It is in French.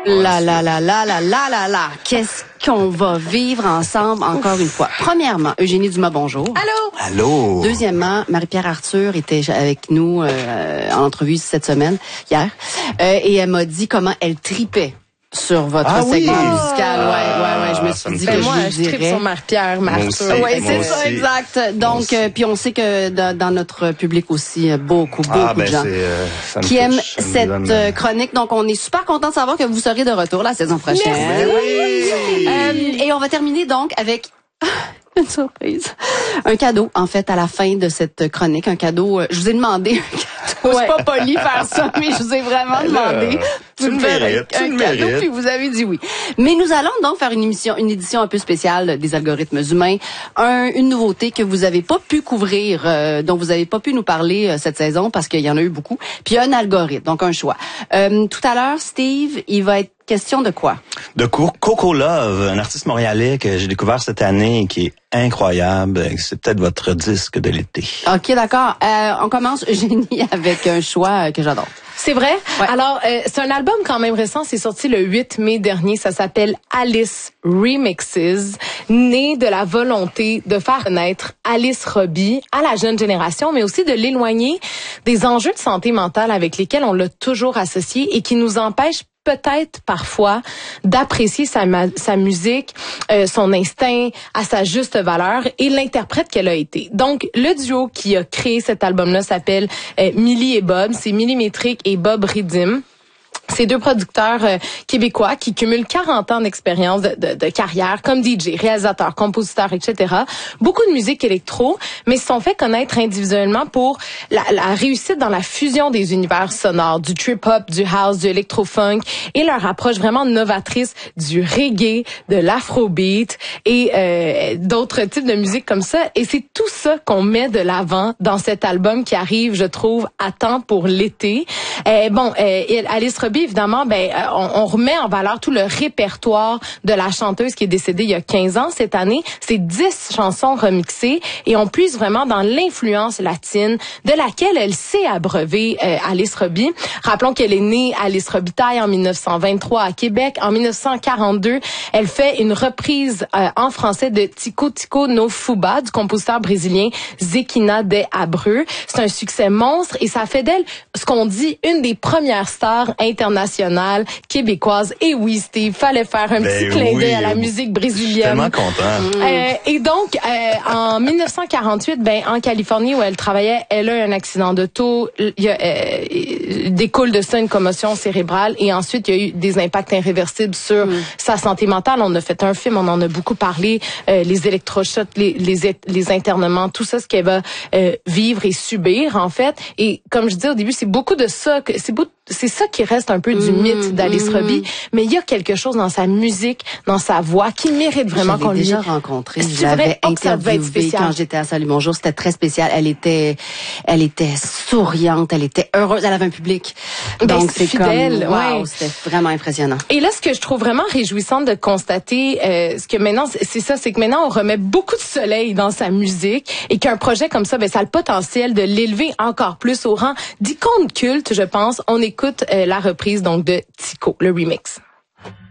Qu'est-ce qu'on va vivre ensemble encore une fois? Premièrement, Eugénie Dumas, bonjour. Allô. Deuxièmement, Marie-Pierre Arthur était avec nous en entrevue cette semaine, hier, et elle m'a dit comment elle tripait sur votre segment musical. Ouais, je me suis dit que moi, je tripe dirais. sur Marie-Pierre, Arthur. Oui, c'est ça, exact. Donc, puis on sait que dans notre public aussi, beaucoup de gens qui aiment cette chronique. Donc, on est super content de savoir que vous serez de retour la saison prochaine. Et on va terminer donc avec une surprise. Un cadeau, en fait, à la fin de cette chronique. Un cadeau, je vous ai demandé un cadeau. C'est pas poli faire ça, mais je vous ai vraiment demandé. Tu le mérites, un cadeau, puis vous avez dit oui. Mais nous allons donc faire une édition un peu spéciale des algorithmes humains. Une nouveauté que vous avez pas pu couvrir, dont vous avez pas pu nous parler cette saison, parce qu'il y en a eu beaucoup. Puis un algorithme, donc un choix. Tout à l'heure, Steve, il va être question de quoi? De Coco Love, un artiste montréalais que j'ai découvert cette année et qui est incroyable. C'est peut-être votre disque de l'été. OK, d'accord. On commence, Eugénie, avec un choix que j'adore. C'est vrai? Ouais. Alors, c'est un album quand même récent. C'est sorti le 8 mai dernier. Ça s'appelle Alice Remixes, né de la volonté de faire connaître Alice Robbie à la jeune génération, mais aussi de l'éloigner des enjeux de santé mentale avec lesquels on l'a toujours associé et qui nous empêchent peut-être parfois d'apprécier sa musique, son instinct à sa juste valeur et l'interprète qu'elle a été. Donc, le duo qui a créé cet album-là s'appelle Millie et Bob. C'est Millimétrique et Bob Ridim. Ces deux producteurs québécois qui cumulent 40 ans d'expérience de carrière comme DJ, réalisateur, compositeur, etc. Beaucoup de musique électro, mais se sont fait connaître individuellement pour la réussite dans la fusion des univers sonores, du trip-hop, du house, du électro-funk et leur approche vraiment novatrice du reggae, de l'afrobeat et d'autres types de musique comme ça. Et c'est tout ça qu'on met de l'avant dans cet album qui arrive, je trouve, à temps pour l'été. Alice Robbie, évidemment, on remet en valeur tout le répertoire de la chanteuse qui est décédée il y a 15 ans cette année. C'est 10 chansons remixées et on puise vraiment dans l'influence latine de laquelle elle s'est abreuvée, Alice Robbie. Rappelons qu'elle est née Alice Robitaille en 1923 à Québec. En 1942, elle fait une reprise en français de Tico Tico no Fuba du compositeur brésilien Zequina de Abreu. C'est un succès monstre et ça fait d'elle ce qu'on dit une des premières stars internationales québécoises. Et oui, Steve, fallait faire un petit clin d'œil à la musique brésilienne. Je suis tellement content. Et donc, en 1948, en Californie où elle travaillait, elle a eu un accident d'auto. Il découle de ça une commotion cérébrale et ensuite il y a eu des impacts irréversibles sur sa santé mentale. On a fait un film, on en a beaucoup parlé, les électrochocs, les internements, tout ça, ce qu'elle va vivre et subir en fait. Et comme je disais au début, c'est beaucoup de ça, c'est ça qui reste un peu du mythe d'Alice Robbie, mais il y a quelque chose dans sa musique, dans sa voix qui mérite vraiment qu'on lui... Je l'ai déjà rencontrée, je l'avais interviewée quand j'étais à Salut Bonjour, c'était très spécial, elle était souriante, elle était heureuse, elle avait un public. Donc c'est fidèle, comme, wow, c'était vraiment impressionnant. Et là, ce que je trouve vraiment réjouissant de constater, ce que maintenant, c'est que maintenant on remet beaucoup de soleil dans sa musique et qu'un projet comme ça, ça a le potentiel de l'élever encore plus au rang d'icône culte, je pense. On écoute la reprise donc de Tico, le remix.